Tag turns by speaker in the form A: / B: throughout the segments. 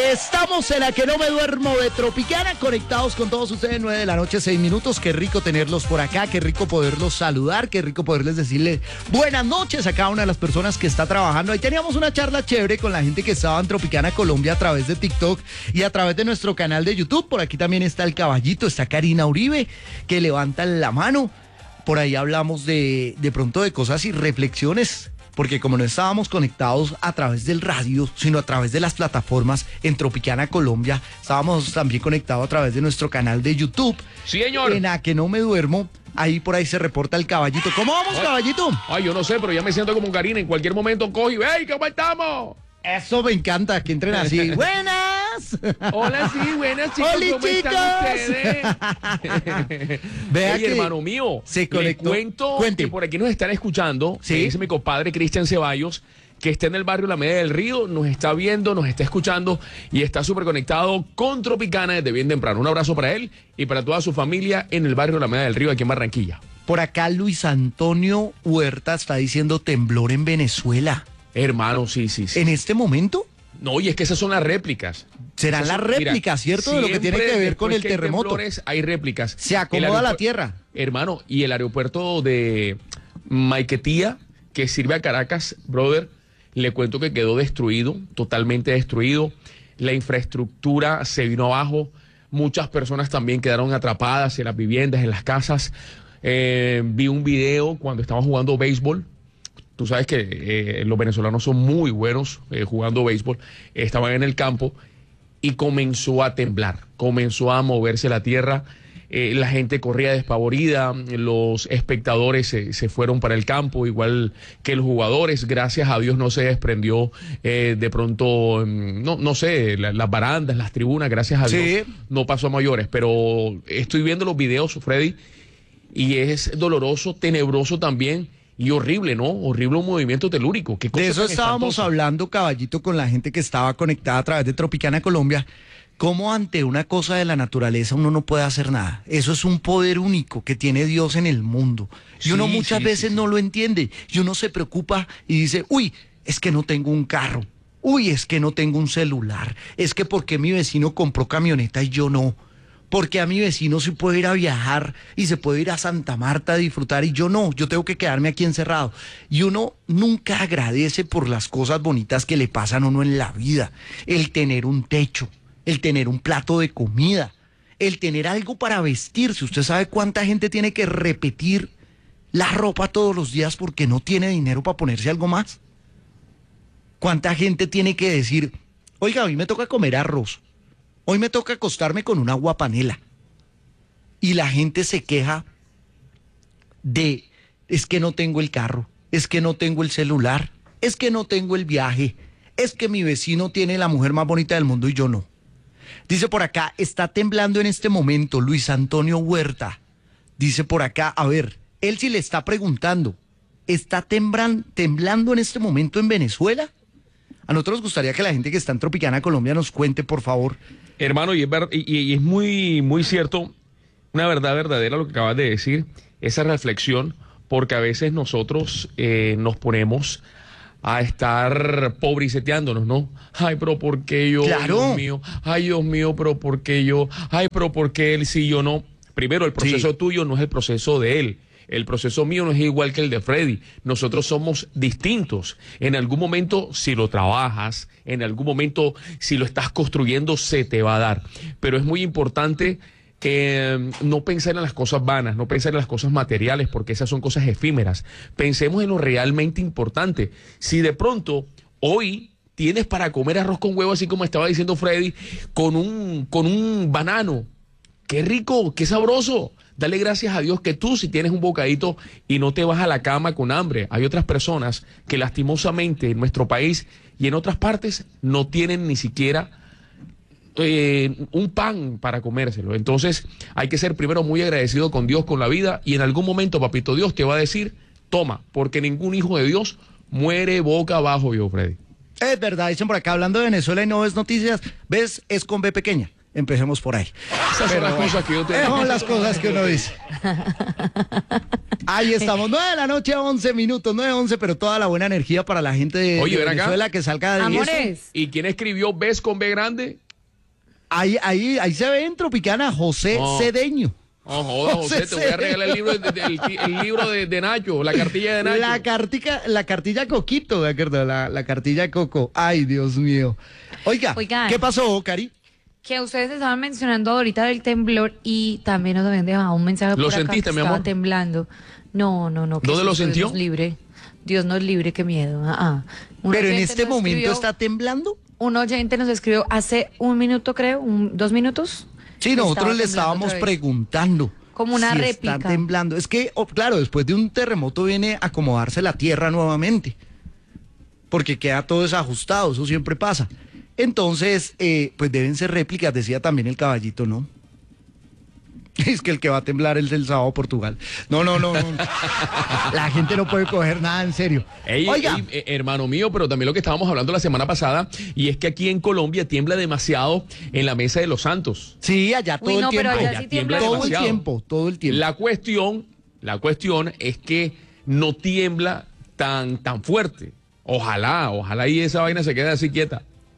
A: Estamos en La Que No Me Duermo de Tropicana, conectados con todos ustedes, 9 de la noche, 6 minutos. Qué rico tenerlos por acá, qué rico poderlos saludar, qué rico poderles decirles buenas noches a cada una de las personas que está trabajando. Ahí teníamos una charla chévere con la gente que estaba en Tropicana Colombia a través de TikTok y a través de nuestro canal de YouTube. Por aquí también está el Caballito, está Karina Uribe, que levantan la mano. Por ahí hablamos de pronto de cosas y reflexiones, porque como no estábamos conectados a través del radio, sino a través de las plataformas en Tropicana Colombia, estábamos también conectados a través de nuestro canal de YouTube.
B: Sí, señor.
A: En A Que No Me Duermo, ahí por ahí se reporta el Caballito. ¿Cómo vamos, Caballito?
B: Ay, yo no sé, pero ya me siento como Karina. En cualquier momento cojo y ¡hey, cómo estamos!
A: Eso me encanta, que entren así. ¡Buenas!
B: Hola, sí, buenas, chicos.
A: ¡Holi,
B: ¿Cómo
A: chicos!
B: están ustedes?
A: Vea
B: Hey,
A: que
B: hermano mío,
A: se conectó.
B: le cuento
A: Cuente.
B: que por aquí nos están escuchando.
A: Sí.
B: Me dice mi compadre Cristian Ceballos, que está en el barrio La Media del Río, nos está viendo, nos está escuchando y está súper conectado con Tropicana desde bien temprano. Un abrazo para él y para toda su familia en el barrio La Media del Río, aquí en Barranquilla.
A: Por acá Luis Antonio Huerta está diciendo temblor en Venezuela.
B: Hermano, sí.
A: ¿En este momento?
B: No, y es que esas son las réplicas.
A: Serán las réplicas, ¿cierto? De lo que tiene que ver con el terremoto.
B: Temblores, hay réplicas.
A: Se acomoda la tierra.
B: Hermano, y el aeropuerto de Maiquetía, que sirve a Caracas, brother, le cuento que quedó destruido, totalmente destruido. La infraestructura se vino abajo. Muchas personas también quedaron atrapadas en las viviendas, en las casas. Vi un video cuando estaban jugando béisbol. Tú sabes que los venezolanos son muy buenos jugando béisbol. Estaban en el campo y comenzó a temblar, comenzó a moverse la tierra. La gente corría despavorida, los espectadores se fueron para el campo, igual que los jugadores. Gracias a Dios no se desprendió de pronto, no sé, las barandas, las tribunas, gracias a Dios no pasó a mayores. Pero estoy viendo los videos, Freddy, y es doloroso, tenebroso también. Y horrible, ¿no? Horrible un movimiento telúrico. ¿Qué cosa
A: de eso
B: tan
A: estábamos
B: espantosa?
A: hablando, Caballito, con la gente que estaba conectada a través de Tropicana Colombia. Cómo ante una cosa de la naturaleza uno no puede hacer nada. Eso es un poder único que tiene Dios en el mundo. Y uno muchas veces no lo entiende. Y uno se preocupa y dice, uy, es que no tengo un carro. Uy, es que no tengo un celular. Es que porque mi vecino compró camioneta y yo no. Porque a mi vecino se puede ir a viajar y se puede ir a Santa Marta a disfrutar y yo no, yo tengo que quedarme aquí encerrado. Y uno nunca agradece por las cosas bonitas que le pasan a uno en la vida. El tener un techo, el tener un plato de comida, el tener algo para vestirse. ¿Usted sabe cuánta gente tiene que repetir la ropa todos los días porque no tiene dinero para ponerse algo más? ¿Cuánta gente tiene que decir, oiga, a mí me toca comer arroz? Hoy me toca acostarme con una aguapanela? Y la gente se queja de, es que no tengo el carro, es que no tengo el celular, es que no tengo el viaje, es que mi vecino tiene la mujer más bonita del mundo y yo no. Dice por acá, está temblando en este momento Luis Antonio Huerta. Dice por acá, a ver, él sí le está preguntando, ¿está temblando en este momento en Venezuela? A nosotros nos gustaría que la gente que está en Tropicana Colombia nos cuente, por favor.
B: Hermano, y es muy, muy cierto, una verdad verdadera lo que acabas de decir, esa reflexión, porque a veces nosotros nos ponemos a estar pobriceteándonos, ¿no? Ay, pero ¿por qué yo?
A: Claro.
B: Dios mío. Ay, Dios mío, pero ¿por qué yo? Ay, pero ¿por qué él sí, yo no? Primero, el proceso tuyo no es el proceso de él. El proceso mío no es igual que el de Freddy. Nosotros somos distintos. En algún momento, si lo trabajas, en algún momento, si lo estás construyendo, se te va a dar. Pero es muy importante que no pensar en las cosas vanas, no pensar en las cosas materiales, porque esas son cosas efímeras. Pensemos en lo realmente importante. Si de pronto hoy tienes para comer arroz con huevo, así como estaba diciendo Freddy, con un banano, qué rico, qué sabroso. Dale gracias a Dios que tú si tienes un bocadito y no te vas a la cama con hambre. Hay otras personas que lastimosamente en nuestro país y en otras partes no tienen ni siquiera un pan para comérselo. Entonces hay que ser primero muy agradecido con Dios, con la vida, y en algún momento, papito Dios te va a decir, toma, porque ningún hijo de Dios muere boca abajo, viejo Freddy.
A: Es verdad, dicen por acá, hablando de Venezuela y no ves noticias, ves, es con B pequeña. Empecemos por ahí.
B: Esas son las cosas que yo te
A: son las cosas que uno dice. Ahí estamos, 9 de la noche, 11 minutos, 9:11, pero toda la buena energía para la gente de Venezuela que salga de
C: Amores.
A: eso.
B: ¿Y quién escribió Ves con B grande?
A: Ahí se ve en Tropicana José Cedeño.
B: No joda, José, te voy a regalar el libro de Nacho, la cartilla de Nacho.
A: La cartilla Coquito, de acuerdo, la cartilla Coco. Ay, Dios mío. Oigan, ¿qué pasó, Cari?
C: Que ustedes estaban mencionando ahorita del temblor y también nos habían dejado un mensaje
B: ¿Lo
C: por acá
B: sentiste,
C: que
B: mi
C: estaba
B: amor?
C: temblando. No.
B: ¿Dónde lo sintió?
C: Dios nos libre, qué miedo.
A: Pero en este momento está temblando.
C: Un oyente nos escribió hace un minuto, creo, 2 minutos.
A: Sí, nosotros le
C: temblando
A: estábamos
C: otra vez.
A: preguntando.
C: Como una
A: si
C: réplica.
A: Está temblando. Es que, claro, después de un terremoto viene a acomodarse la tierra nuevamente. Porque queda todo desajustado, eso siempre pasa. Entonces, pues deben ser réplicas, decía también el caballito, ¿no? Es que el que va a temblar es el sábado Portugal. No. La gente no puede coger nada en serio. Oiga.
B: Hermano mío, pero también lo que estábamos hablando la semana pasada, y es que aquí en Colombia tiembla demasiado en la Mesa de los Santos.
A: Sí, allá todo el tiempo.
C: Pero allá
B: Allá
C: sí
B: tiembla
C: tiembla
B: demasiado.
A: Todo el tiempo.
B: La cuestión es que no tiembla tan fuerte. Ojalá y esa vaina se quede así quieta.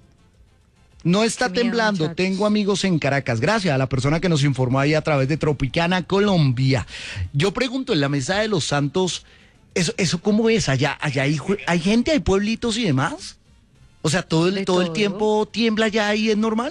A: No está
C: Qué miedo,
A: temblando,
C: muchachos.
A: tengo amigos en Caracas, gracias a la persona que nos informó ahí a través de Tropicana Colombia. Yo pregunto, en la Mesa de los Santos, ¿eso cómo es? ¿Allá hay gente, hay pueblitos y demás? O sea, todo el tiempo tiembla allá y es normal.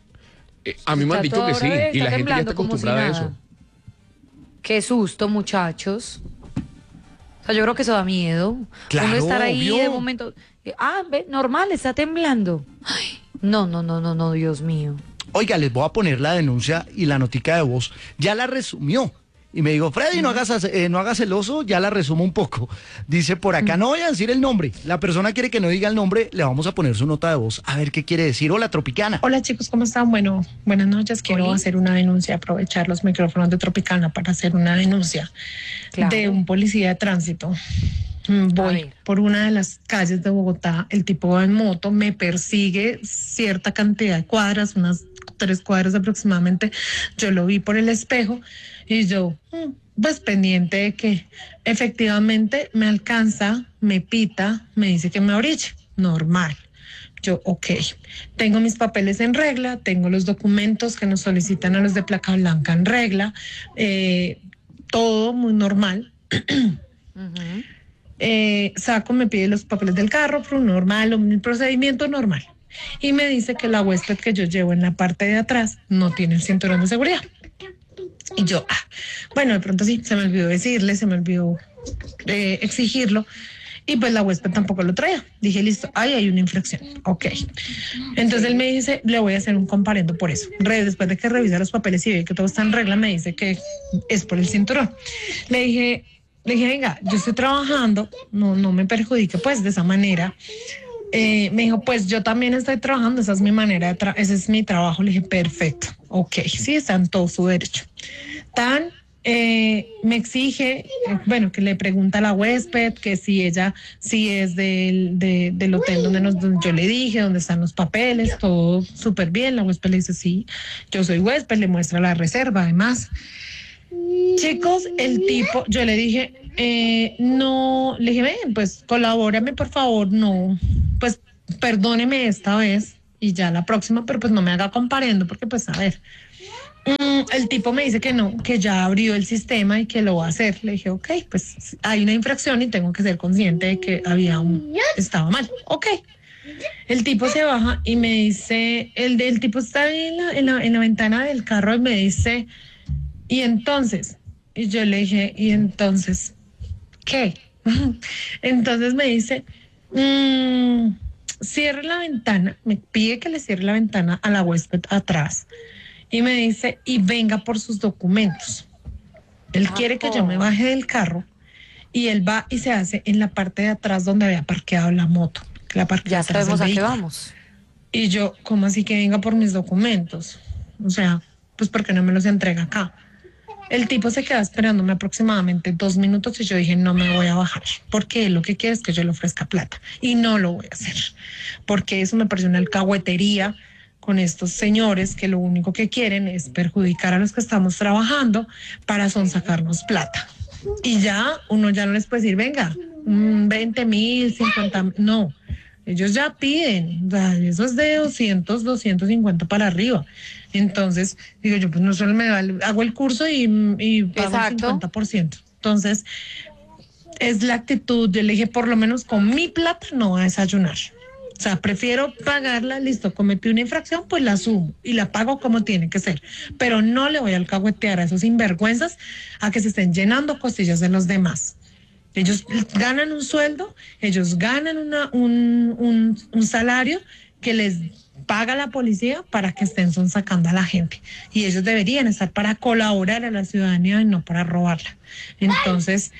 B: A mí me han
C: Está
B: dicho que
C: todo
B: sí,
C: breve,
B: y la
C: está
B: gente ya está
C: temblando como si
B: acostumbrada a
C: nada.
B: eso.
C: Qué susto, muchachos. O sea, yo creo que eso da miedo.
A: Claro,
C: Uno estar ahí
A: obvio.
C: de momento. Ve, normal, está temblando. Ay, no, Dios mío.
A: Oiga, les voy a poner la denuncia y la notica de voz. Ya la resumió. Y me dijo, Freddy, no hagas el oso, ya la resumo un poco. Dice por acá, no voy a decir el nombre. La persona quiere que no diga el nombre, le vamos a poner su nota de voz. A ver qué quiere decir. Hola, Tropicana.
D: Hola chicos, ¿cómo están? Bueno, buenas noches. Quiero
C: Oli.
D: hacer una denuncia, aprovechar los micrófonos de Tropicana para hacer una denuncia
C: Claro.
D: de un policía de tránsito.
C: A
D: Voy
C: ver.
D: por una de las calles de Bogotá, el tipo va en moto, me persigue cierta cantidad de cuadras, unas 3 cuadras aproximadamente. Yo lo vi por el espejo y yo, pues pendiente de que efectivamente me alcanza, me pita, me dice que me orille. Normal. Yo, ok, tengo mis papeles en regla, tengo los documentos que nos solicitan a los de placa blanca en regla, todo muy normal.
C: Ujú.
D: Saco, me pide los papeles del carro, normal, un procedimiento normal. Y me dice que la huésped que yo llevo en la parte de atrás no tiene el cinturón de seguridad. Y yo, bueno, de pronto sí, se me olvidó decirle, se me olvidó exigirlo. Y pues la huésped tampoco lo traía. Dije, listo, hay una infracción. Ok. Entonces él me dice, le voy a hacer un comparendo por eso. Después de que revisa los papeles y ve que todo está en regla, me dice que es por el cinturón. Le dije, venga, yo estoy trabajando, no me perjudique pues de esa manera. Me dijo, pues yo también estoy trabajando, esa es mi manera, ese es mi trabajo. Le dije, perfecto, ok, sí, está en todo su derecho. Me exige, bueno, que le pregunta a la huésped que si es del hotel donde yo le dije, dónde están los papeles, todo súper bien. La huésped le dice, sí, yo soy huésped, le muestra la reserva, además. Chicos, el tipo, yo le dije, no, le dije, ven, pues colabórame, por favor, no, pues perdóneme esta vez y ya la próxima, pero pues no me haga comparendo, porque pues a ver, el tipo me dice que no, que ya abrió el sistema y que lo va a hacer. Le dije, ok, pues hay una infracción y tengo que ser consciente de que estaba mal, ok. El tipo se baja y me dice, el tipo está ahí en la ventana del carro y me dice, y entonces, y yo le dije, ¿y entonces qué? Entonces me dice, cierre la ventana, me pide que le cierre la ventana a la huésped atrás y me dice, y venga por sus documentos. Él quiere que yo me baje del carro y él va y se hace en la parte de atrás donde había parqueado la moto.
C: Ya sabemos a qué vamos.
D: Y yo, ¿cómo así que venga por mis documentos? O sea, pues ¿por qué no me los entrega acá? El tipo se queda esperándome aproximadamente 2 minutos y yo dije, no me voy a bajar, porque él lo que quiere es que yo le ofrezca plata y no lo voy a hacer, porque eso me parece una alcahuetería con estos señores que lo único que quieren es perjudicar a los que estamos trabajando para sonsacarnos plata. Y ya uno ya no les puede decir, venga, 20.000, 50.000, no. Ellos ya piden, o sea, eso es de 200, 250 para arriba. Entonces, digo yo, pues no solo hago el curso y pago
C: Exacto.
D: el 50%. Entonces, es la actitud. Yo le dije, por lo menos con mi plata no va a desayunar. O sea, prefiero pagarla, listo, cometí una infracción, pues la asumo y la pago como tiene que ser. Pero no le voy a alcahuetear a esos sinvergüenzas a que se estén llenando costillas de los demás. Ellos ganan un sueldo, ellos ganan un salario que les paga la policía para que estén sacando a la gente. Y ellos deberían estar para colaborar a la ciudadanía y no para robarla. Entonces,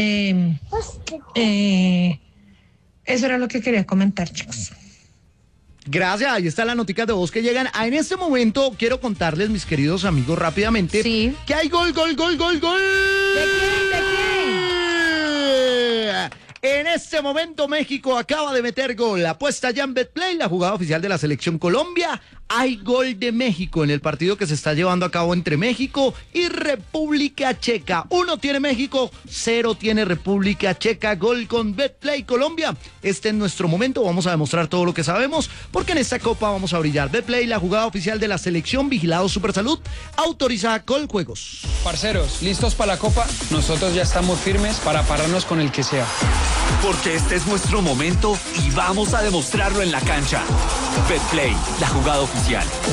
D: eso era lo que quería comentar, chicos.
A: Gracias, ahí está la notica de voz que llegan. En este momento quiero contarles, mis queridos amigos, rápidamente,
C: Sí.
A: que hay gol.
C: ¿De quién? ¿De quién?
A: En este momento México acaba de meter gol. Apuesta ya en Betplay, la jugada oficial de la selección Colombia. Hay gol de México en el partido que se está llevando a cabo entre México y República Checa. 1 tiene México, 0 tiene República Checa. Gol con Betplay Colombia. Este es nuestro momento. Vamos a demostrar todo lo que sabemos, porque en esta copa vamos a brillar. Betplay, la jugada oficial de la selección, vigilado Supersalud, autorizada Coljuegos.
E: Parceros, ¿listos para la copa? Nosotros ya estamos firmes para pararnos con el que sea.
F: Porque este es nuestro momento y vamos a demostrarlo en la cancha. Betplay, la jugada oficial.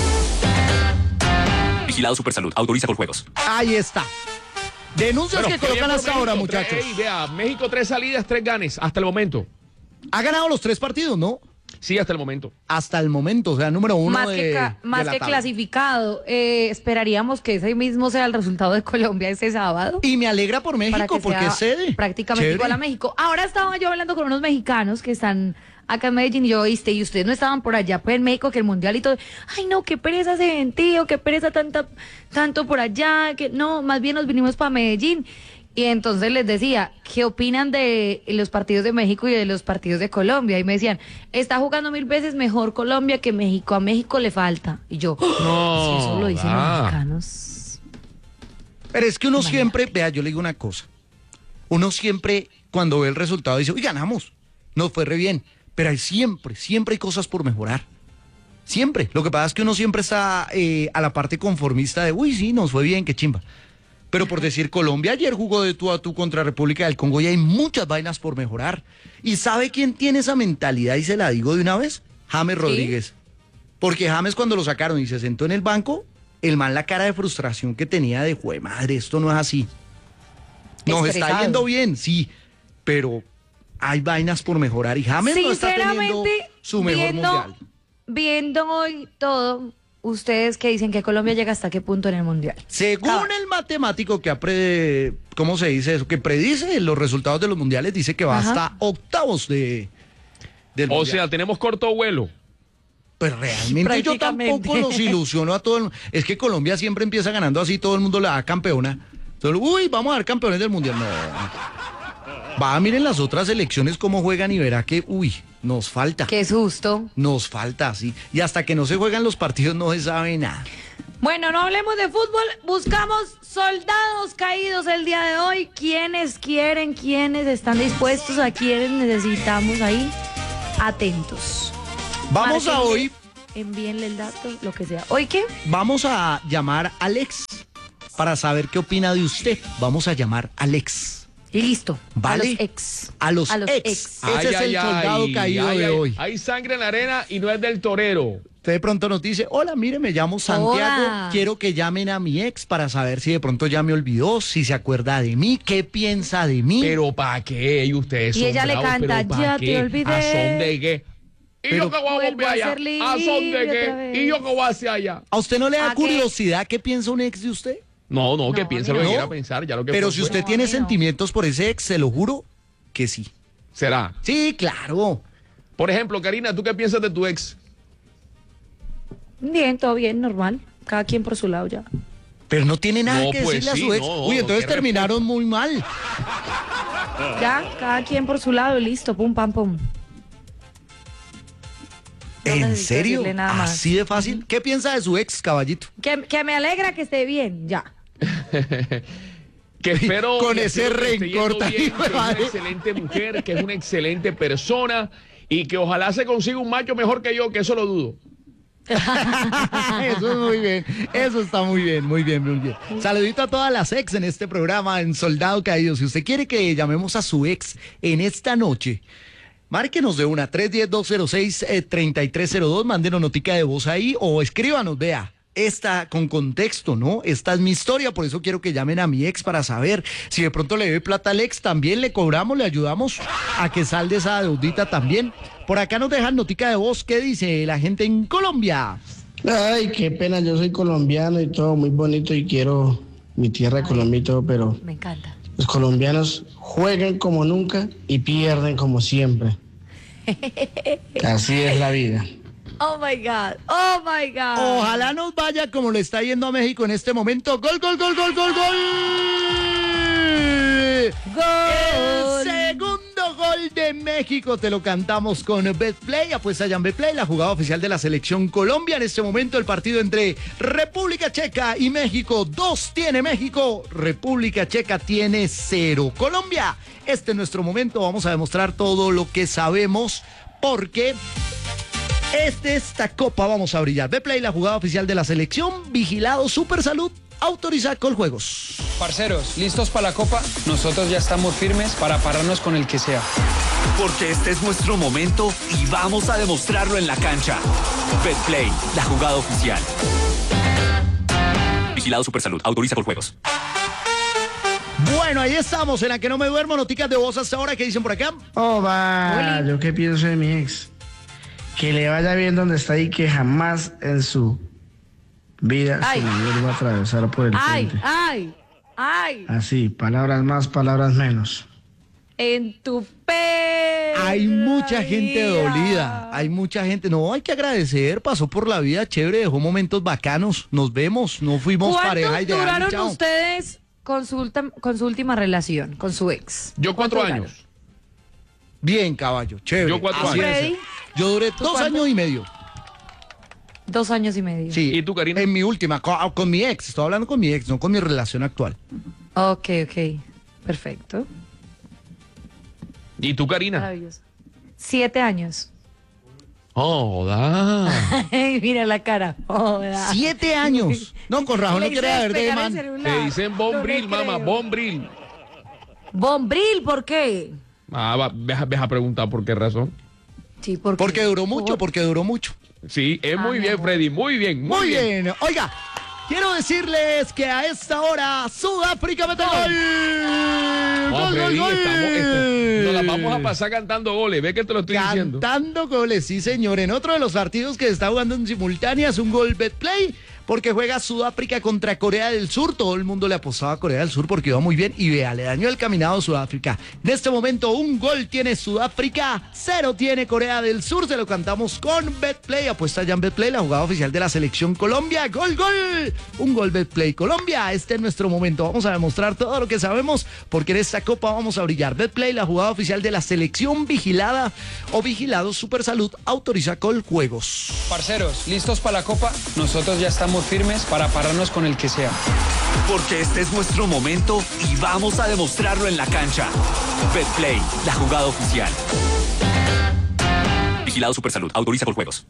F: Vigilado Supersalud, autoriza con juegos.
A: Ahí está. Denuncias
B: Bueno,
A: que
B: qué bien
A: colocan
B: por
A: hasta ahora,
B: México.
A: muchachos.
B: Ey, vea, México 3 salidas, 3 ganes, hasta el momento.
A: Ha ganado los 3 partidos, ¿no?
B: Sí, hasta el momento.
A: Hasta el momento, o sea, número 1
C: Más que, más que clasificado, esperaríamos que ese mismo sea el resultado de Colombia ese sábado.
A: Y me alegra por
C: Para
A: México,
C: que
A: porque
C: sea
A: es sede.
C: prácticamente
A: Chévere.
C: igual a México. Ahora estaba yo hablando con unos mexicanos que están acá en Medellín y yo, ¿viste? Y ustedes no estaban por allá, pues en México, que el mundial y todo. Ay, no, qué pereza ese gentío, qué pereza tanto por allá, que no, más bien nos vinimos para Medellín. Y entonces les decía, ¿qué opinan de los partidos de México y de los partidos de Colombia? Y me decían, está jugando 1000 veces mejor Colombia que México, a México le falta. Y yo,
B: No,
C: si eso lo dicen los
B: va.
C: mexicanos.
A: Pero es que uno siempre, vea, yo le digo una cosa. Uno siempre, cuando ve el resultado, dice, uy, ganamos, nos fue re bien. Pero hay siempre hay cosas por mejorar. Siempre. Lo que pasa es que uno siempre está a la parte conformista de, uy, sí, nos fue bien, qué chimba. Pero por decir, Colombia ayer jugó de tú a tú contra República del Congo y hay muchas vainas por mejorar. ¿Y sabe quién tiene esa mentalidad? Y se la digo de una vez, James Rodríguez. Porque James, cuando lo sacaron y se sentó en el banco, el man, la cara de frustración que tenía de, jue madre, esto no es así. Nos está
C: Estresado.
A: yendo bien, sí, pero hay vainas por mejorar y James no está teniendo su mejor mundial.
C: Viendo hoy todo, ustedes que dicen que Colombia llega hasta qué punto en el mundial.
A: Según el matemático que ¿cómo se dice eso? Que predice los resultados de los mundiales, dice que va
C: Ajá.
A: hasta octavos del
B: O
A: mundial.
B: sea, tenemos corto vuelo.
A: Pues realmente yo
C: Prácticamente.
A: tampoco los ilusiono a todo el mundo. Es que Colombia siempre empieza ganando así, todo el mundo le da campeona. Entonces, uy, vamos a dar campeones del mundial. No. Va, miren las otras selecciones cómo juegan y verá que, uy, nos falta.
C: Qué susto.
A: Nos falta, sí. Y hasta que no se juegan los partidos no se sabe nada.
C: Bueno, no hablemos de fútbol, buscamos soldados caídos el día de hoy. ¿Quiénes quieren, quiénes están dispuestos, a quiénes necesitamos ahí? Atentos.
A: Vamos a
C: Márquenle,
A: hoy,
C: envíenle el dato, lo que sea. ¿Hoy qué?
A: vamos a llamar a Alex para saber qué opina de usted. Vamos a llamar a Alex.
C: Y listo.
A: ¿Vale?
C: A los ex.
A: A los ex.
C: ex.
A: Ese es el soldado caído de hoy.
B: Hay sangre en la arena y no es del torero.
A: Usted de pronto nos dice, hola, mire, me llamo Santiago,
C: Hola.
A: quiero que llamen a mi ex para saber si de pronto ya me olvidó, si se acuerda de mí, qué piensa de mí.
B: Pero ¿para qué? Y ustedes
C: Y
B: son
C: ella le
B: bravos,
C: canta,
B: ¿pero pa'
C: "Ya te
B: qué?
C: olvidé".
B: ¿A son de qué? ¿Y
A: Pero
B: yo qué voy a
C: vuelvo
B: volver
C: a
B: allá?
C: ser
B: ¿A son de
C: libre otra
B: qué?
C: vez.
B: ¿Y yo qué voy a hacer allá?
A: ¿A usted no le da
C: ¿A qué?
A: curiosidad qué piensa un ex de usted?
B: No,
C: No,
B: que piense
C: a mí
B: lo que
C: no.
B: quiera pensar. Ya lo que
A: Pero
B: fue,
A: si
B: fue.
A: usted
C: No,
A: tiene
C: a mí no.
A: sentimientos por ese ex, se lo juro que sí.
B: Será.
A: Sí, claro.
B: Por ejemplo, Karina, ¿tú qué piensas de tu ex?
C: Bien, todo bien, normal. Cada quien por su lado ya.
A: Pero no tiene nada
B: No,
A: que
B: pues
A: decirle
B: sí,
A: a su ex.
B: no,
A: Uy, entonces
B: qué
A: terminaron muy mal.
C: Ya, cada quien por su lado y listo, pum, pam, pum. No
A: ¿En
C: necesito
A: serio?
C: decirle nada más.
A: ¿Así de fácil? ¿Qué piensa de su ex, caballito?
C: Que me alegra que esté bien, ya.
B: Que espero
A: Con
B: que
A: ese
B: espero que esté
A: rencor
B: yendo
A: tan
B: bien,
A: hijo de
B: que es una
A: madre.
B: excelente mujer, que es una excelente persona y que ojalá se consiga un macho mejor que yo, que eso lo dudo.
A: Eso es muy bien, eso está muy bien, muy bien, muy bien. Saludito a todas las ex en este programa en Soldado Caído. Si usted quiere que llamemos a su ex en esta noche, márquenos de una 310-206-3302, mándenos notica de voz ahí o escríbanos, vea. Esta con contexto, ¿no? Esta es mi historia, por eso quiero que llamen a mi ex para saber si de pronto le debe plata al ex, también le cobramos, le ayudamos a que salde esa deudita también. Por acá nos dejan notica de voz, ¿qué dice la gente en Colombia?
G: Ay, qué pena, yo soy colombiano y todo muy bonito y quiero mi tierra Colombia y todo, pero
C: Me encanta.
G: los colombianos juegan como nunca y pierden como siempre. Así es la vida.
C: Oh my God, oh my God.
A: Ojalá nos vaya como le está yendo a México en este momento. ¡Gol, gol, gol, gol, gol, gol! El segundo gol de México te lo cantamos con Betplay. Apuesta ya en Betplay, la jugada oficial de la selección Colombia. En este momento el partido entre República Checa y México. 2 tiene México, República Checa tiene 0. Colombia, este es nuestro momento. Vamos a demostrar todo lo que sabemos porque esta copa vamos a brillar. Betplay, la jugada oficial de la selección. Vigilado Super Salud. Autoriza Coljuegos.
E: Parceros, ¿listos para la copa? Nosotros ya estamos firmes para pararnos con el que sea.
F: Porque este es nuestro momento y vamos a demostrarlo en la cancha. Betplay, la jugada oficial. Vigilado Supersalud. Autoriza Coljuegos.
A: Bueno, ahí estamos, en la que no me duermo. Noticas de voz hasta ahora. ¿Qué dicen por acá?
G: Oh, va, yo qué pienso de mi ex. Que le vaya bien donde está y que jamás en su vida
C: Ay.
G: se le vuelva a atravesar por el
C: Ay,
G: frente.
C: ay, ay.
G: Así, palabras más, palabras menos.
C: En tu perra
A: Hay mucha gente
C: vida.
A: dolida. Hay mucha gente. No, hay que agradecer. Pasó por la vida chévere, dejó momentos bacanos. Nos vemos. No fuimos pareja y
C: ¿Cuánto
A: de
C: duraron
A: chao.
C: ustedes con su última relación, con su ex?
B: Yo 4
C: ¿Cuánto
B: años.
A: Bien, caballo, chévere.
B: Yo 4
A: Así
B: años.
A: es.
C: Freddy?
A: Yo duré 2
C: cuánto?
A: años y medio.
C: 2 años y medio.
A: Sí.
B: ¿Y tú, Karina?
A: En mi última, con mi ex. Estoy hablando con mi ex, no con mi relación actual.
C: Ok. Perfecto.
B: ¿Y tú, Karina?
C: Maravilloso. 7 años.
B: Oh, da.
C: Ay, mira la cara. Joda.
A: 7 años. No, con razón
C: Le
A: no quería
C: hice
A: ver de
C: despegar el
A: man.
C: celular.
B: Te dicen
C: No le
B: Bombril, mamá,
C: creo.
B: Bombril.
C: Bombril, ¿por qué?
B: Deja preguntar por qué razón.
C: Sí,
A: Porque duró mucho, porque duró mucho.
B: Sí, es
C: Ah,
B: muy
C: mi
B: bien,
C: amor.
B: Freddy, muy bien.
A: Muy bien. Oiga, quiero decirles que a esta hora Sudáfrica mete gol.
B: No,
A: Gol,
B: Freddy,
A: gol, gol.
B: nos la vamos a pasar cantando goles. Ve que te lo estoy diciendo.
A: Cantando goles, sí señor. En otro de los partidos que se está jugando en simultánea es un gol Betplay, porque juega Sudáfrica contra Corea del Sur. Todo el mundo le apostaba a Corea del Sur porque iba muy bien y vea, le dañó el caminado a Sudáfrica. En este momento un gol tiene Sudáfrica, 0 tiene Corea del Sur. Se lo cantamos con Betplay. Apuesta ya en Betplay, la jugada oficial de la selección Colombia. Gol, gol. Un gol Betplay Colombia. Este es nuestro momento. Vamos a demostrar todo lo que sabemos porque en esta copa vamos a brillar. Betplay, la jugada oficial de la selección vigilada o vigilado Super Salud. Autoriza Coljuegos.
E: Parceros, ¿listos para la copa? Nosotros ya estamos firmes para pararnos con el que sea.
F: Porque este es nuestro momento y vamos a demostrarlo en la cancha. Betplay, la jugada oficial. Vigilado Supersalud. Autoriza Coljuegos.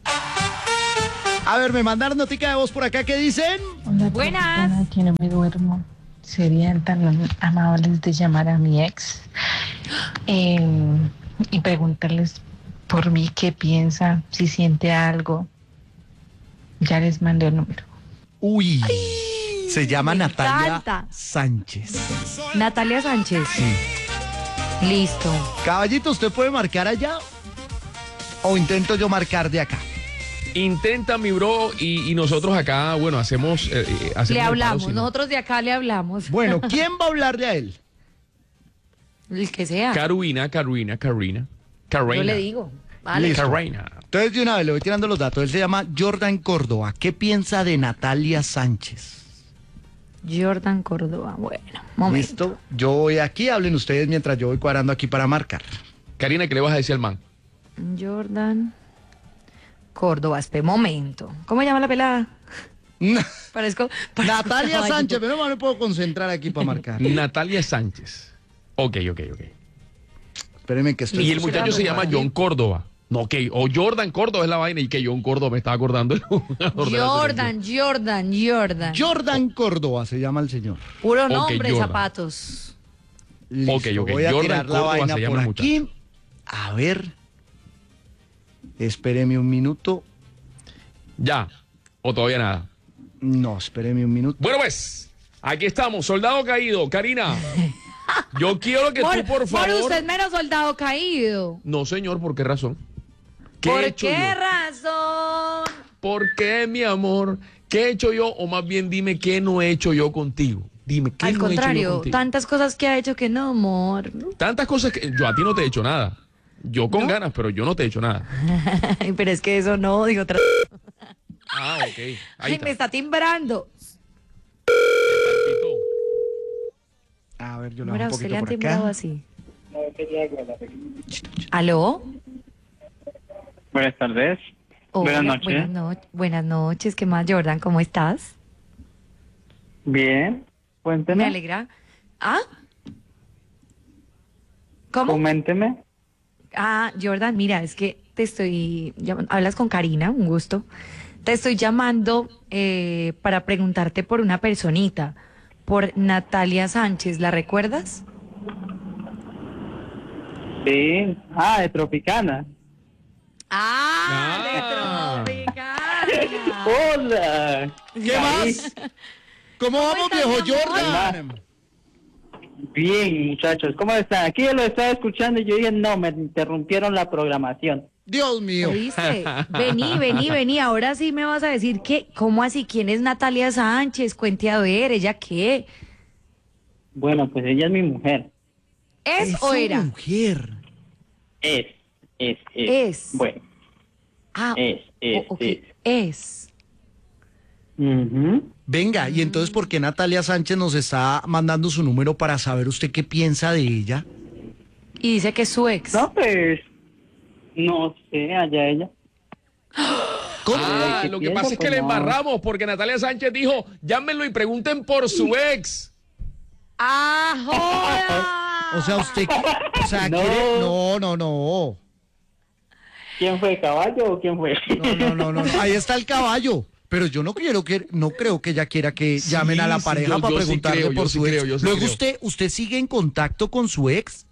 A: A ver, me mandaron notica de voz por acá. ¿Qué dicen?
H: Hola,
C: Buenas.
H: persona que no me duermo. Serían tan amables de llamar a mi ex y preguntarles por mí qué piensa, si siente algo. Ya les mandé el número.
A: Uy, se llama
C: me
A: Natalia
C: encanta.
A: Sánchez.
C: Natalia Sánchez.
A: Sí.
C: Listo.
A: Caballito, ¿usted puede marcar allá? ¿O intento yo marcar de acá?
B: Intenta, mi bro, y nosotros acá, bueno, hacemos
C: Le
B: el paro,
C: hablamos.
B: si no.
C: Nosotros de acá le hablamos.
A: Bueno, ¿quién va a hablarle a él?
C: El que sea.
B: Carolina.
C: Yo le digo. Vale.
A: Listo.
B: Carolina.
A: Entonces, de una vez le voy tirando los datos. Él se llama Jordan Córdoba. ¿Qué piensa de Natalia Sánchez?
C: Jordan Córdoba. Bueno, momento.
A: Listo. Yo voy aquí, hablen ustedes mientras yo voy cuadrando aquí para marcar.
B: Karina, ¿qué le vas a decir al man?
C: Jordan Córdoba, espera, momento. ¿Cómo se llama la pelada? Parezco
A: Natalia
C: caballo.
A: Sánchez, pero no me puedo concentrar aquí para marcar.
B: Natalia Sánchez. Ok.
A: Espéreme que estoy...
B: Y el muchacho se llama John Córdoba. No, o Jordan Córdoba es la vaina y que John Córdoba me estaba acordando. El jugador de la selección.
C: Jordan.
A: Jordan Córdoba se llama el señor.
C: Puro
B: Ok,
C: nombre,
B: Jordan.
C: zapatos.
A: Listo,
B: Ok.
A: voy a
B: Jordan
A: tirar la
B: Córdoba
A: vaina
B: se llama
A: por
B: el
A: aquí. A ver. Espéreme un minuto.
B: Ya. O todavía nada.
A: No, espéreme un minuto.
B: Bueno, pues, aquí estamos, soldado caído. Karina, yo quiero que tú, por favor...
C: Por usted menos soldado caído.
B: No, señor, ¿por qué razón? ¿Qué he
C: ¿Por
B: hecho
C: qué
B: yo?
C: razón?
B: ¿Por qué, mi amor? ¿Qué he hecho yo? O más bien, dime, ¿qué no he hecho yo contigo? Dime, ¿qué
C: Al
B: no he hecho yo
C: contrario,
B: contigo?
C: tantas cosas que ha hecho que no, amor.
B: Tantas cosas que... Yo a ti no te he hecho nada. Yo con ganas, pero yo no te he hecho nada.
C: Pero es que eso no, digo otra.
B: Ah, ok. Ahí
C: Ay,
B: está.
C: me está timbrando.
B: Palpitó.
A: A ver, yo le
C: Mira,
A: hago un
C: usted le
A: poquito
C: han
A: por
C: timbrado
A: acá.
C: así. ¿Aló?
I: Buenas tardes.
C: Hola,
I: Buenas noches.
C: Buenas noches. ¿Qué más, Jordan? ¿Cómo estás?
I: Bien.
C: Me
I: Cuénteme.
C: alegra. ¿Ah? ¿Cómo?
I: Coménteme.
C: Ah, Jordan, mira, es que te estoy llamando, hablas con Karina, un gusto. Te estoy llamando para preguntarte por una personita, por Natalia Sánchez, ¿la recuerdas?
I: Sí. De Tropicana.
C: ¡Ah! de Tropicana.
I: Hola.
A: ¿Qué más? ¿Cómo vamos,
C: estás,
A: viejo
C: mi amor?
A: Jordan?
I: Bien, muchachos. ¿Cómo están? Aquí yo lo estaba escuchando y yo dije, no, me interrumpieron la programación.
A: Dios mío.
C: ¿Oíste? Vení. Ahora sí me vas a decir que, ¿cómo así? ¿Quién es Natalia Sánchez? Cuente a ver, ¿ella qué?
I: Bueno, pues ella es mi mujer.
C: ¿Es
A: Es
C: o
A: su
C: era?
A: mujer.
I: Es. Bueno,
C: Ah,
I: es.
C: ok. Es.
I: Ujú.
A: Venga, y entonces, ¿por qué Natalia Sánchez nos está mandando su número para saber usted qué piensa de ella?
C: Y dice que es su ex.
I: No, pues, no sé, allá ella.
A: ¿Cómo?
B: Ah, lo que pasa es que le embarramos porque Natalia Sánchez dijo, llámenlo y pregunten por su ex.
C: ¡Ah, joda!
A: O sea, usted,
I: No.
A: quiere... No.
I: ¿Quién fue, caballo o quién fue?
A: No. Ahí está el caballo. Pero yo no creo que ella quiera que
B: Sí,
A: llamen a la
B: sí,
A: pareja
B: yo
A: para
B: sí
A: preguntarle
B: creo,
A: por
B: yo sí
A: su ex.
B: creo, yo sí
A: Luego
B: creo.
A: usted sigue en contacto con su ex.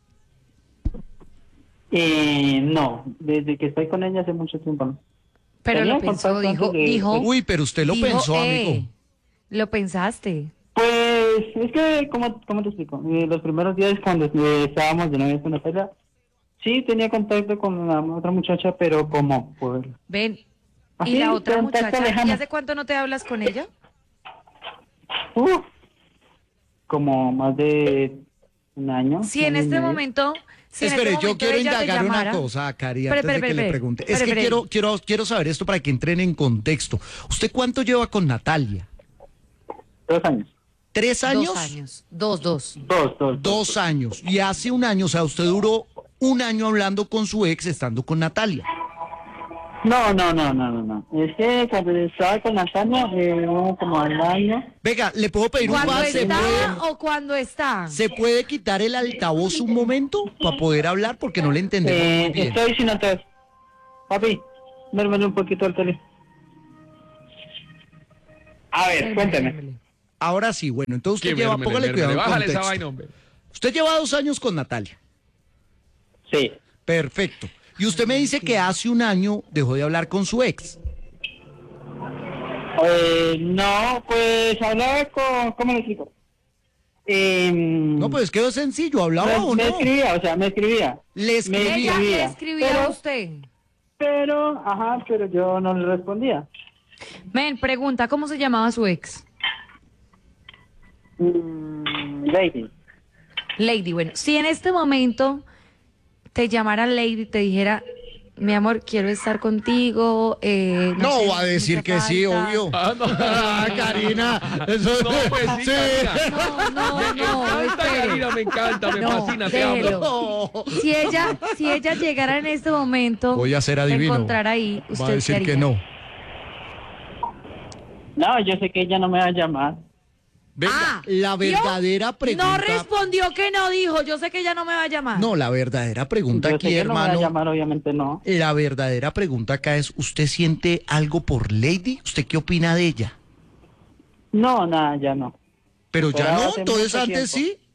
I: No, desde que estoy con ella hace mucho tiempo. ¿No?
C: Pero
I: Tenía
C: lo pensó,
I: contacto antes de-
C: dijo.
A: Uy, pero usted lo
C: dijo,
A: pensó, amigo.
C: Lo pensaste.
I: Pues es que, ¿cómo te explico? Los primeros días cuando estábamos de novios con Natalia, sí tenía contacto con la otra muchacha, pero como por...
C: Ven.
I: Así,
C: ¿Y la otra
I: contacto
C: muchacha?
I: lejano.
C: ¿Y hace cuánto no te hablas con ella?
I: Como más de un año.
C: Si en
I: año y
C: este
I: medio.
C: momento. Si en
A: Espere,
C: este
A: yo
C: momento
A: quiero
C: ella te
A: indagar una
C: llamara-
A: cosa, Cari,
C: Espere,
A: antes de que le
C: espere,
A: pregunte.
C: espere,
A: Es que
C: espere.
A: quiero saber esto para que entren en contexto. ¿Usted cuánto lleva con Natalia?
I: 2 años.
A: ¿3 años?
C: 2 años. Dos.
A: 2 años. Y hace un año, o sea, usted duró un año hablando con su ex estando con Natalia.
I: No. Es que cuando estaba con Natalia, como al año.
A: Venga, ¿le puedo pedir un
C: ¿Cuándo
A: favor?
C: está o cuando está?
A: ¿Se puede quitar el altavoz un momento para poder hablar? Porque no le entendemos muy bien.
I: Estoy sin atrás. Papi, mérmele un poquito al tele. A ver, cuénteme.
A: Ahora sí, bueno, entonces usted
B: Que
A: lleva,
B: mérmele,
A: póngale
B: mérmele,
A: cuidado al
B: bájale esa
A: contexto.
B: vaina, hombre.
A: Usted lleva 2 años con Natalia.
I: Sí.
A: Perfecto. Y usted me dice que hace un año dejó de hablar con su ex.
I: No, pues hablaba con... ¿Cómo le explico?
A: No, pues quedó sencillo, ¿hablaba o
I: me
A: no?
I: escribía, o sea, me escribía.
A: Le escribía.
C: Ella le escribía a
I: Pero-
C: usted.
I: Pero yo no le respondía.
C: Ven, pregunta, ¿cómo se llamaba su ex?
I: Lady.
C: Lady, bueno, si en este momento te llamara Lady y te dijera, mi amor, quiero estar contigo.
A: No,
C: sé,
A: va a decir
C: mucha
A: que sí,
C: falta.
A: obvio.
B: No.
A: Karina, eso
B: No, pues sí, Karina.
C: No,
B: Me encanta,
C: espere.
B: Karina, me encanta, me
C: No,
B: fascina, te
C: déjelo.
B: amo.
C: Si ella llegara en este momento,
A: Voy a ser adivino.
C: encontrar ahí, usted
A: Va a decir
C: qué
A: que
C: haría?
A: no.
I: No, yo sé que ella no me va a llamar.
A: Venga, la
C: ¿vio?
A: verdadera pregunta.
C: No respondió que no, dijo, yo sé que ella no me va a llamar.
A: No, la verdadera pregunta
I: Yo
A: aquí,
I: sé que no me va a
A: hermano.
I: llamar, obviamente no.
A: La verdadera pregunta acá es, ¿usted siente algo por Lady? ¿Usted qué opina de ella?
I: No, nada, ya no.
A: Pero
I: Pero
A: ya no,
I: hace
A: entonces
I: mucho
A: antes
I: tiempo.
A: sí.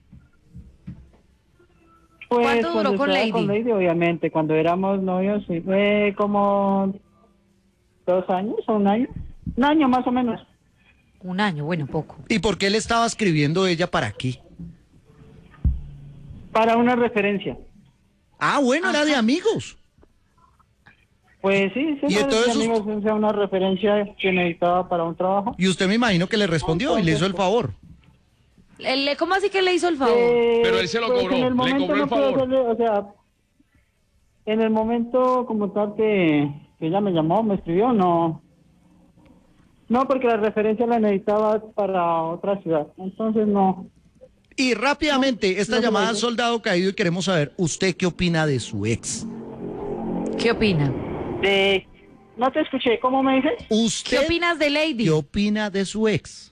I: Pues
C: ¿Cuánto duró
I: cuando
C: con
I: estaba
C: Lady?
I: con Lady, obviamente, cuando éramos novios, sí, fue como 2 años o 1 año. 1 año más o menos.
C: 1 año, bueno, poco.
A: ¿Y por qué le estaba escribiendo ella para aquí?
I: Para una referencia.
A: Ah, bueno, era de amigos.
I: Pues sí, sí,
A: ¿Y entonces
I: amigos, o sea, una referencia que necesitaba para un trabajo.
A: Y usted me imagino que le respondió y le hizo el favor.
C: ¿Cómo así que le hizo el favor?
B: Pero él se lo
I: pues
B: cobró,
I: en el
B: le
I: momento
B: cobró el
I: no pude
B: favor.
I: hacerle, o sea, en el momento como tal que ella me llamó, me escribió, no. No, porque la referencia la necesitaba para otra ciudad. Entonces no.
A: Y rápidamente, esta
I: no se
A: llamada
I: lo
A: al
I: hizo.
A: soldado caído y queremos saber, ¿usted qué opina de su ex?
C: ¿Qué opina?
I: No te escuché, ¿cómo me dices?
A: ¿Usted
C: ¿Qué opinas de Lady?
A: qué opina de su ex?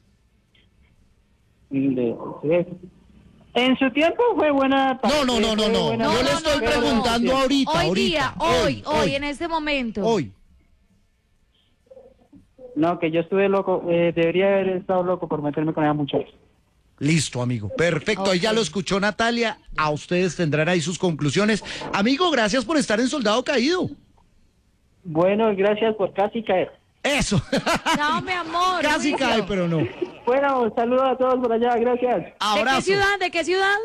I: En su tiempo fue buena.
A: No. Yo le estoy preguntando ahorita,
C: Hoy
A: ahorita.
C: día, hoy, en este momento.
A: Hoy.
I: No, que yo estuve loco, debería haber estado loco por meterme con esa muchacha.
A: Listo, amigo. Perfecto. Ahí ya lo escuchó Natalia. A ustedes tendrán ahí sus conclusiones. Amigo, gracias por estar en Soldado Caído.
I: Bueno, gracias por casi caer.
A: Eso.
C: No, mi amor.
A: Casi
C: Luisio.
A: cae, pero no.
I: Bueno, saludos a todos por allá, gracias.
A: Abrazo.
C: ¿De qué ciudad? ¿De qué ciudad?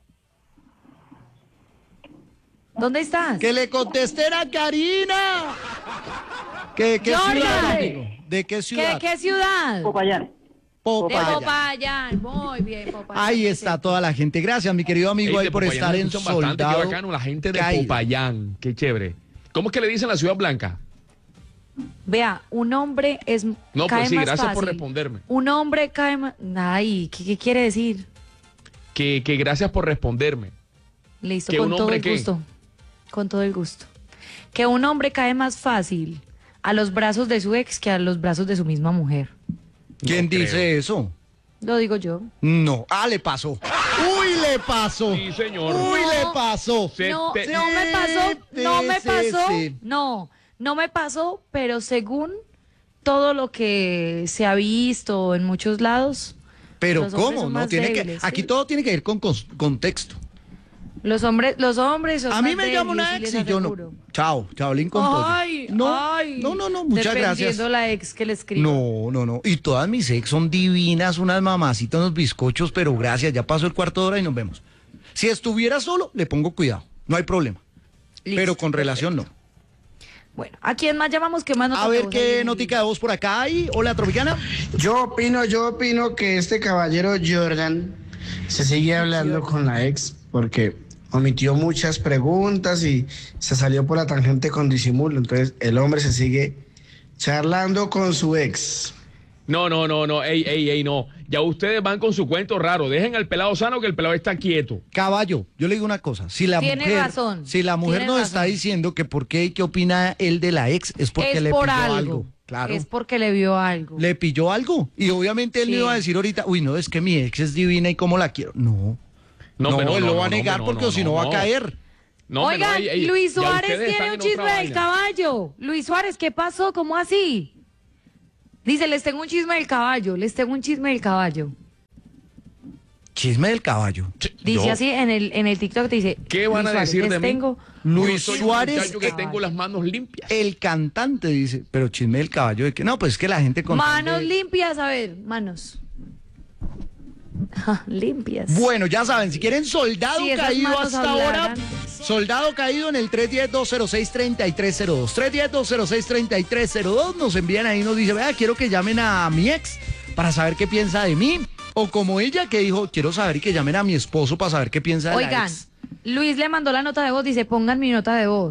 C: ¿Dónde estás?
A: Que le contesten a Karina. ¿Qué
C: Jordan.
A: ciudad, amigo? ¿De qué ciudad?
C: ¿Qué ciudad?
I: Popayán.
C: De
A: Popayán.
C: Popayán. Muy bien, Popayán.
A: Ahí está toda la gente. Gracias, mi querido amigo,
B: Ey,
A: ahí
B: de
A: por
B: Popayán
A: estar
B: me
A: en
B: escuchan bastante,
A: Soldado
B: qué bacano, la gente de
A: Caído.
B: Popayán, qué chévere. ¿Cómo es que le dicen la Ciudad Blanca?
C: Vea, un hombre es.
B: No,
C: cae
B: pues sí,
C: más
B: gracias por
C: fácil.
B: responderme.
C: Un hombre cae más. Ay, ¿qué quiere decir?
B: Que gracias por responderme.
C: Listo,
B: ¿Que
C: con
B: un
C: todo
B: hombre
C: el
B: qué?
C: gusto. Con todo el gusto. Que un hombre cae más fácil a los brazos de su ex que a los brazos de su misma mujer.
A: ¿Quién
B: No creo.
A: dice eso?
C: Lo digo yo.
A: No. Ah, le pasó. Uy, le pasó.
B: Sí, señor.
A: Uy,
C: No.
A: le pasó.
B: Se
C: No,
B: te-
C: no me pasó, no me
A: sí,
C: pasó,
A: sí.
C: no me pasó, pero según todo lo que se ha visto en muchos lados,
A: Pero
C: Los hombres
A: ¿cómo?
C: son
A: No
C: más
A: tiene
C: débiles,
A: que. Aquí
C: sí.
A: todo tiene que ir con contexto.
C: los hombres son
A: A mí
C: más
A: me llama una
C: débiles,
A: ex
C: les
A: y yo no.
C: aseguro.
A: Chao, chaolín con pollo.
C: Ay,
A: No,
C: ay.
A: no, muchas gracias.
C: Dependiendo la ex que le escriba.
A: No. Y todas mis ex son divinas, unas mamacitas, unos bizcochos, pero gracias, ya pasó el cuarto de hora y nos vemos. Si estuviera solo, le pongo cuidado, no hay problema.
C: Listo,
A: Pero con relación no.
C: Bueno, ¿a quién más llamamos? ¿Qué más notas
A: A
C: de
A: ver
C: voz hay
A: qué
C: en
A: notica de voz por acá hay. Hola, Tropicana.
G: Yo opino que este caballero Jordan se sigue hablando con la ex porque omitió muchas preguntas y se salió por la tangente con disimulo. Entonces el hombre se sigue charlando con su ex.
B: No. Ey, no. Ya ustedes van con su cuento raro. Dejen al pelado sano que el pelado está quieto.
A: Caballo, yo le digo una cosa, si la
C: Tiene
A: mujer,
C: razón,
A: si la mujer
C: tiene
A: nos
C: razón.
A: está diciendo que por qué y qué opina él de la ex, es porque
C: es
A: le
C: por
A: pilló
C: algo.
A: algo. Claro.
C: Es porque le vio algo.
A: Le pilló algo. Y obviamente él
C: Sí.
A: no iba a decir ahorita, uy, no, es que mi ex es divina y cómo la quiero. No. No,
B: pero
A: él lo va a negar porque si no va a caer.
B: No, hombre,
C: Oigan,
B: ey,
C: Luis
B: ya
C: Suárez
B: ustedes
C: tiene
B: están
C: un
B: en
C: chisme
B: otra
C: del
B: vaina.
C: caballo. Luis Suárez, ¿qué pasó? ¿Cómo así? Dice, les tengo un chisme del caballo, les tengo un chisme del caballo.
A: Chisme del caballo.
C: Dice
B: Yo-
C: así en el TikTok, te dice.
B: ¿Qué van
C: Luis
B: a
C: Suárez,
B: decir
C: les
B: de mí?
C: tengo
A: Luis
B: Yo soy un
A: Suárez,
B: muchacho que tengo las manos limpias.
A: El cantante dice, pero chisme del caballo de que no, pues es que la gente con
C: manos limpias, a ver, manos. Limpias.
A: Bueno, ya saben, si quieren soldado
C: Si esas
A: caído
C: manos
A: hasta ahora,
C: hablaran.
A: soldado caído en el 310-206-3302. 310-206-3302, nos envían ahí, nos dice, vea, quiero que llamen a mi ex para saber qué piensa de mí. O como ella que dijo, quiero saber y que llamen a mi esposo para saber qué piensa de la
C: Oigan,
A: ex.
C: Luis le mandó la nota de voz, dice, pongan mi nota de voz.